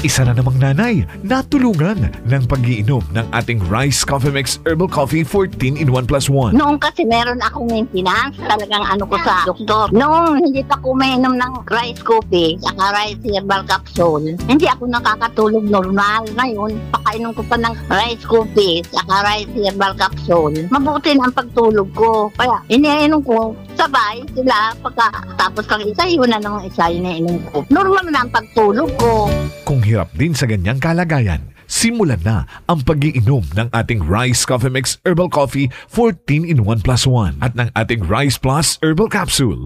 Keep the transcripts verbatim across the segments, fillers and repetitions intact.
Isa na namang nanay natulungan ng pag-iinom ng ating Rice Coffee Mix Herbal Coffee fourteen in one plus one. Noong kasi meron akong maintenance, talagang ano ko sa doktor. Noong hindi pa ko mainom ng rice coffee, saka rice herbal capsule, hindi ako nakakatulog normal. Ngayon, pakainom ko pa ng rice coffee, saka rice herbal capsule. Mabuti na ang pagtulog ko. Kaya, iniinom ko, sabay sila, pagkatapos ng isa, yun na nung isa, iniinom ko. Normal na ang pagtulog ko. Kung hirap din sa ganyang kalagayan, simulan na ang pag-iinom ng ating Rice Coffee Mix Herbal Coffee fourteen in one plus one at ng ating Rice Plus Herbal Capsule.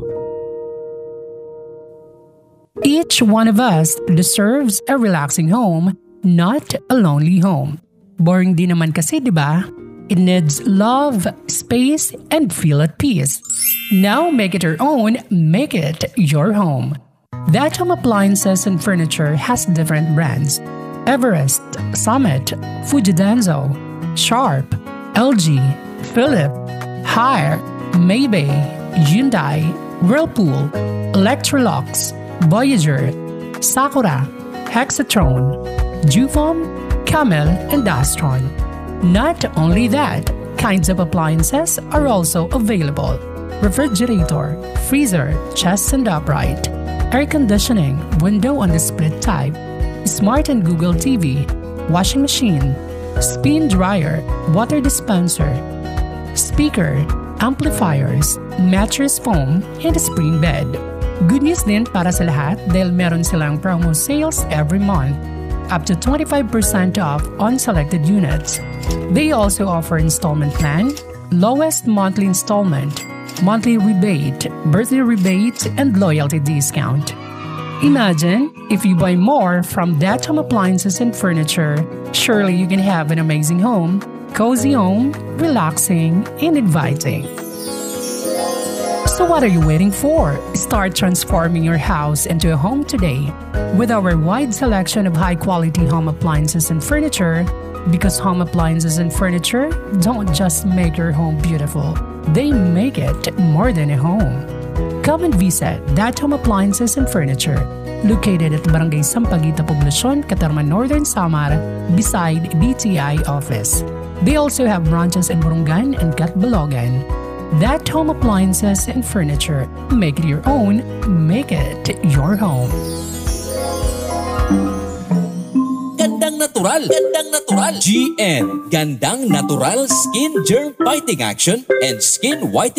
Each one of us deserves a relaxing home, not a lonely home. Boring din naman kasi, di ba? It needs love, space, and feel at peace. Now make it your own, make it your home. That Home Appliances and Furniture has different brands: Everest, Summit, Fujidenzo, Sharp, L G, Philip, Haier, Maybay, Hyundai, Whirlpool, Electrolux, Voyager, Sakura, Hexatron, Jufom, Camel, and Astron. Not only that, kinds of appliances are also available: refrigerator, freezer, chest and upright, air conditioning, window on the split type, smart and Google T V, washing machine, spin dryer, water dispenser, speaker, amplifiers, mattress foam, and a spring bed. Good news din para sa lahat dahil meron silang promo sales every month, up to twenty-five percent off on selected units. They also offer installment plan, lowest monthly installment, monthly rebate, birthday rebate, and loyalty discount. Imagine, if you buy more from That Home Appliances and Furniture, surely you can have an amazing home, cozy home, relaxing, and inviting. So what are you waiting for? Start transforming your house into a home today with our wide selection of high-quality home appliances and furniture, because home appliances and furniture don't just make your home beautiful, they make it more than a home. Come and visit That Home Appliances and Furniture, located at Barangay Sampaguita, Poblacion, Catarman, Northern Samar, beside D T I office. They also have branches in Burungan and Catbalogan. That Home Appliances and Furniture, make it your own, make it your home. Gandang natural, gandang natural. G N, Gandang Natural Skin Germ Fighting Action and Skin Whitening